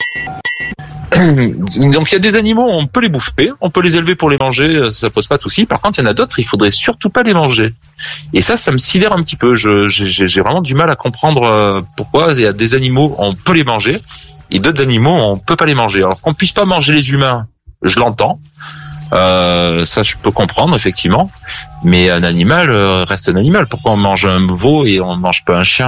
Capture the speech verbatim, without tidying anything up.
Donc il y a des animaux, on peut les bouffer, on peut les élever pour les manger, ça pose pas de souci. Par contre, il y en a d'autres, il faudrait surtout pas les manger. Et ça, ça me sidère un petit peu. Je, j'ai, j'ai vraiment du mal à comprendre pourquoi il y a des animaux, on peut les manger, et d'autres animaux, on peut pas les manger. Alors qu'on puisse pas manger les humains, je l'entends. Euh, ça, je peux comprendre effectivement. Mais un animal reste un animal. Pourquoi on mange un veau et on mange pas un chien ?